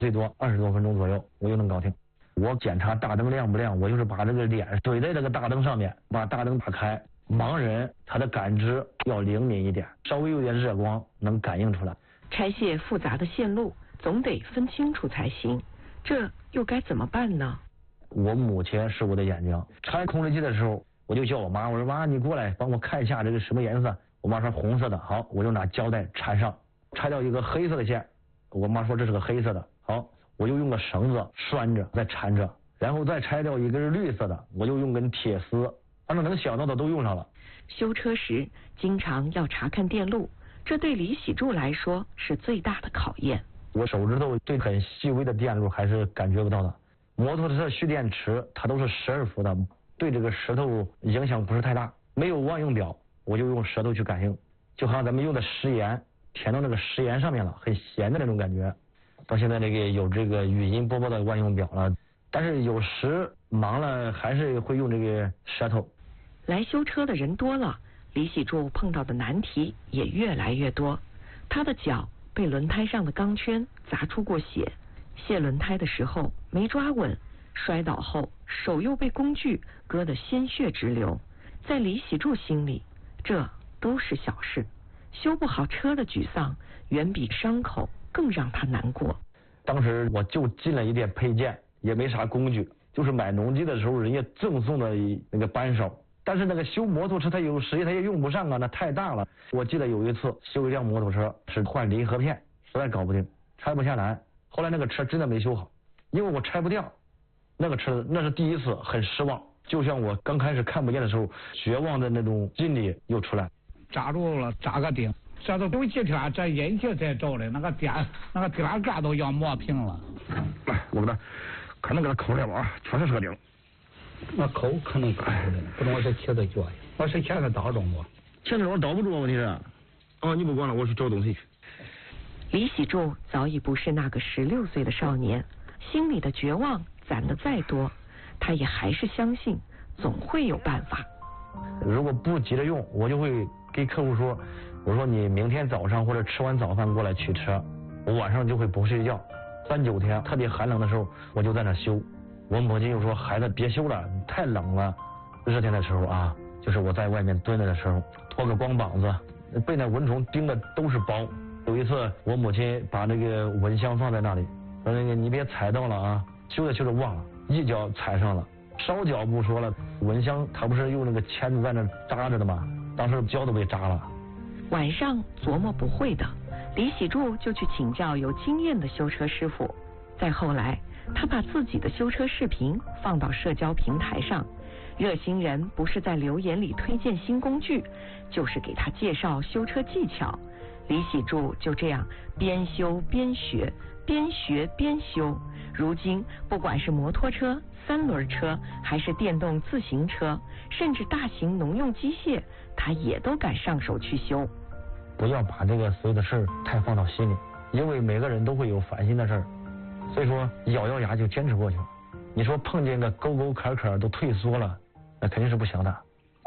最多20多分钟左右我就能搞定。我检查大灯亮不亮，我就是把这个脸怼在这个大灯上面，把大灯打开。盲人他的感知要灵敏一点，稍微有点热光能感应出来。 拆卸复杂的线路总得分清楚才行，这又该怎么办呢？ 我母亲是我的眼睛，拆控制器的时候我就叫我妈，我说妈你过来帮我看一下这个什么颜色。我妈说红色的，好，我就拿胶带缠上，拆掉一个黑色的线，我妈说这是个黑色的，好，我就用个绳子拴着再缠着，然后再拆掉一根绿色的，我就用根铁丝，反正能想到的都用上了。 修车时经常要查看电路，这对李喜柱来说是最大的考验。 我手指头对很细微的电路还是感觉不到的。摩托车蓄电池它都是12伏的，对这个舌头影响不是太大。没有万用表，我就用舌头去感应，就好像咱们用的食盐填到那个食盐上面了，很咸的那种感觉。到现在这个有这个语音播报的万用表了，但是有时忙了还是会用这个舌头。 来修车的人多了，李喜柱碰到的难题也越来越多。他的脚被轮胎上的钢圈砸出过血，卸轮胎的时候没抓稳，摔倒后手又被工具割得鲜血直流。在李喜柱心里，这都是小事，修不好车的沮丧远比伤口更让他难过。 当时我就进了一点配件，也没啥工具，就是买农机的时候人家赠送的那个扳手，但是那个修摩托车它有时它也用不上啊，那太大了。我记得有一次修一辆摩托车是换离合片，实在搞不定，拆不下来，后来那个车真的没修好，因为我拆不掉那个车，那是第一次，很失望，就像我刚开始看不见的时候绝望的那种心理又出来。 扎住了，扎个钉，这都有几天，这引擎才着的，那个电杆都要磨平了。 来，我给他可能给他抠来吧，确实是个钉。 那抠可能抠的，不能我这切的脚呀，我是前面倒着我。 前面我倒不住啊，问题是，哦，你不管了，我去找东西去。 李喜柱早已不是那个16岁的少年，心里的绝望攒得再多，他也还是相信总会有办法。 如果不急着用，我就会给客户说，我说你明天早上或者吃完早饭过来取车，我晚上就会不睡觉，3、9天特别寒冷的时候我就在那修。我母亲又说孩子别修了，太冷了。热天的时候啊，就是我在外面蹲着的时候，脱个光膀子，被那蚊虫叮的都是包。有一次我母亲把那个蚊香放在那里，说那个你别踩到了啊，修着修着忘了，一脚踩上了，烧脚不说了，蚊香它不是用那个钳子在那扎着的吗？当时脚都被扎了。 晚上琢磨不会的，李喜柱就去请教有经验的修车师傅。再后来，他把自己的修车视频放到社交平台上，热心人不是在留言里推荐新工具，就是给他介绍修车技巧。李喜柱就这样边修边学，边学边修。如今不管是摩托车、3轮车，还是电动自行车，甚至大型农用机械，他也都敢上手去修。 不要把这个所有的事儿太放到心里，因为每个人都会有烦心的事儿，所以说咬牙就坚持过去。你说碰见个沟沟坎坎都退缩了，那肯定是不行的。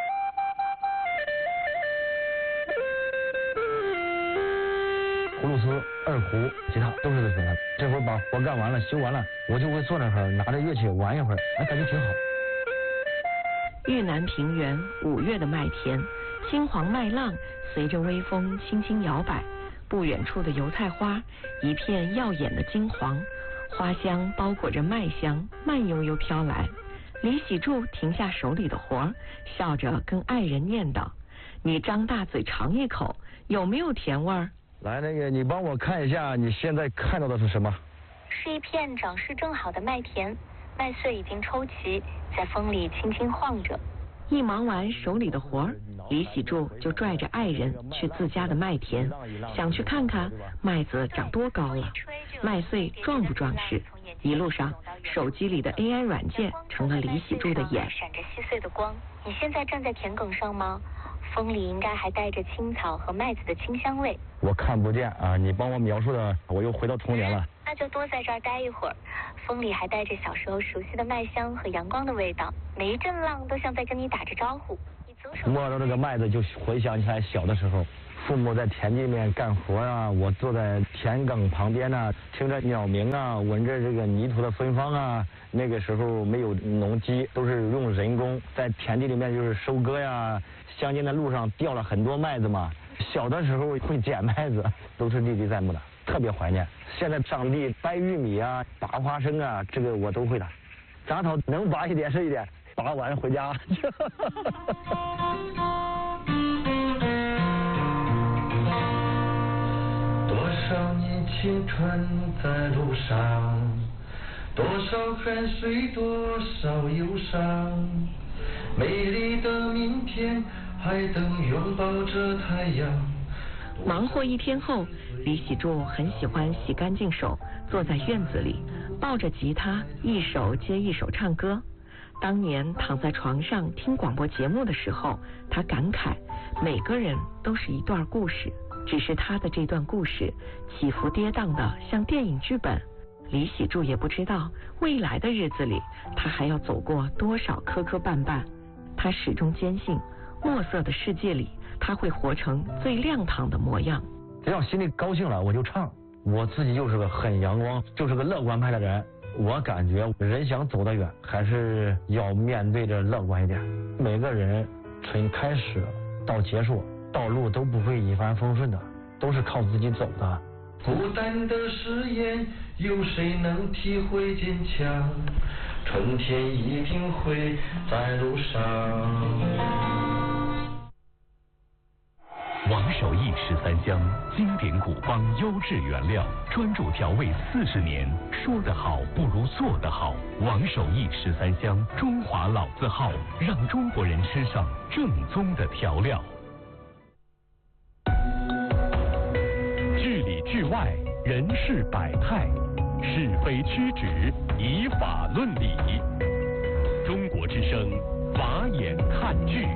葫芦丝、二胡、吉他都是这种的。这会儿把活干完了、修完了，我就会坐那会儿拿着乐器玩一会儿，哎，感觉挺好。 豫南平原5月的麦田，青黄麦浪随着微风轻轻摇摆，不远处的油菜花一片耀眼的金黄，花香包裹着麦香，慢悠悠飘来。李喜柱停下手里的活，笑着跟爱人念叨：“你张大嘴尝一口，有没有甜味儿？” 来，那个你帮我看一下，你现在看到的是什么？ 是一片长势正好的麦田，麦穗已经抽齐，在风里轻轻晃着。 一忙完手里的活儿，李喜柱就拽着爱人去自家的麦田，想去看看麦子长多高了，麦穗壮不壮实。一路上，手机里的 AI 软件成了李喜柱的眼。 闪着细碎的光。你现在站在田埂上吗？风里应该还带着青草和麦子的清香味。 我看不见啊，你帮我描述的，我又回到童年了。 那就多在这儿待一会儿。风里还带着小时候熟悉的麦香和阳光的味道，每一阵浪都像在跟你打着招呼。 摸到这个麦子就回想起来小的时候， 父母在田地里面干活啊，我坐在田埂旁边啊，听着鸟鸣啊，闻着这个泥土的芬芳啊。那个时候没有农机，都是用人工在田地里面就是收割呀。乡间的路上掉了很多麦子嘛，小的时候会捡麦子，都是历历在目的，特别怀念。现在上地掰玉米啊，拔花生啊，这个我都会的。杂草能拔一点是一点，拔完回家。 多少年青春在路上，多少汗水，多少忧伤，美丽的明天还等拥抱着太阳。 忙活一天后，李喜柱很喜欢洗干净手，坐在院子里，抱着吉他，一首接一首唱歌。当年躺在床上听广播节目的时候，他感慨，每个人都是一段故事，只是他的这段故事起伏跌宕的像电影剧本。李喜柱也不知道未来的日子里他还要走过多少磕磕绊绊，他始终坚信墨色的世界里他会活成最亮堂的模样。 只要心里高兴了我就唱，我自己就是个很阳光，就是个乐观派的人。我感觉人想走得远，还是要面对着乐观一点。每个人从开始到结束，道路都不会一帆风顺的，都是靠自己走的。 孤单的誓言，有谁能体会坚强？春天一定会在路上。 王守义13香，经典古方优质原料，专注调味40年，说得好不如做得好。王守义13香，中华老字号，让中国人吃上正宗的调料。剧里剧外，人事百态，是非曲直，以法论理。中国之声，法眼看剧。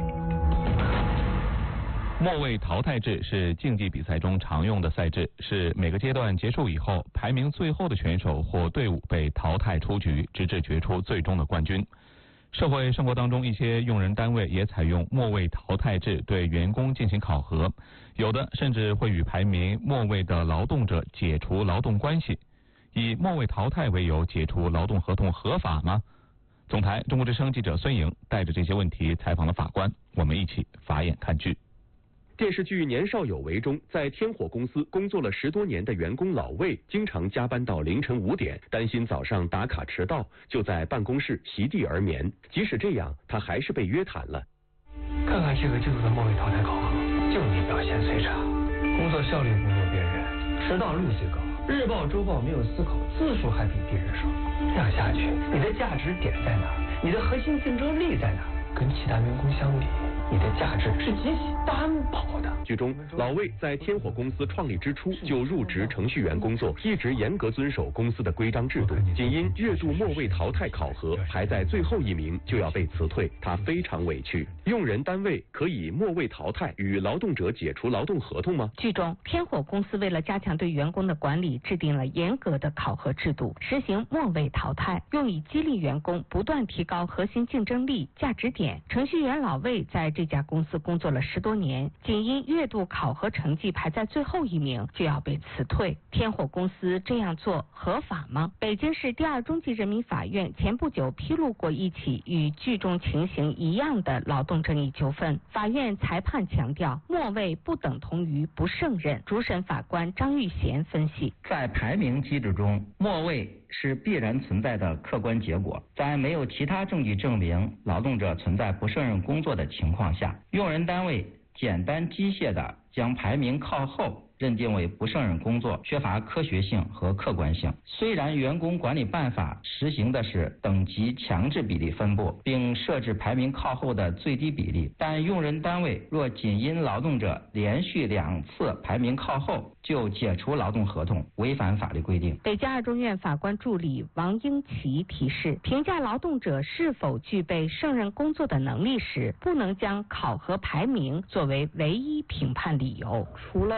末位淘汰制是竞技比赛中常用的赛制，是每个阶段结束以后，排名最后的选手或队伍被淘汰出局，直至决出最终的冠军。社会生活当中，一些用人单位也采用末位淘汰制对员工进行考核，有的甚至会与排名末位的劳动者解除劳动关系。以末位淘汰为由解除劳动合同合法吗？总台中国之声记者孙莹带着这些问题采访了法官，我们一起法眼看剧。 电视剧《年少有为》中，在天火公司工作了10多年的员工老魏，经常加班到凌晨5点，担心早上打卡迟到，就在办公室席地而眠。即使这样，他还是被约谈了。 看看这个制度的末位淘汰考核，就你表现最差，工作效率不如别人，迟到率最高，日报周报没有思考，字数还比别人少。这样下去，你的价值点在哪？你的核心竞争力在哪？跟其他员工相比，你的价值是极其单薄的。 剧中，老魏在天火公司创立之初就入职程序员工作，一直严格遵守公司的规章制度。仅因月度末位淘汰考核排在最后一名就要被辞退，他非常委屈。用人单位可以末位淘汰与劳动者解除劳动合同吗？ 剧中，天火公司为了加强对员工的管理，制定了严格的考核制度，实行末位淘汰，用以激励员工不断提高核心竞争力、价值点。程序员老魏在这家公司工作了10多年，仅因月度考核成绩排在最后一名就要被辞退。天火公司这样做合法吗？北京市第2中级人民法院前不久披露过一起与剧中情形一样的劳动争议纠纷，法院裁判强调，末位不等同于不胜任。主审法官张玉贤分析， 在排名机制中，末位是必然存在的客观结果，在没有其他证据证明劳动者存在不胜任工作的情况下，用人单位简单机械地将排名靠后认定为不胜任工作，缺乏科学性和客观性。虽然员工管理办法实行的是等级强制比例分布，并设置排名靠后的最低比例，但用人单位若仅因劳动者连续2次排名靠后就解除劳动合同，违反法律规定。 北京2中院法官助理王英奇提示，评价劳动者是否具备胜任工作的能力时，不能将考核排名作为唯一评判理由。 除了考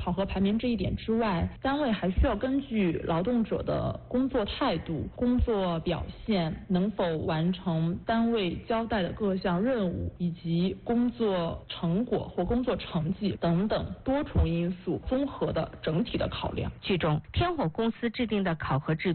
考核排名这一点之外，单位还需要根据劳动者的工作态度、工作表现、能否完成单位交代的各项任务以及工作成果或工作成绩等等多重因素综合的整体的考量。 剧中，天火公司制定的考核制度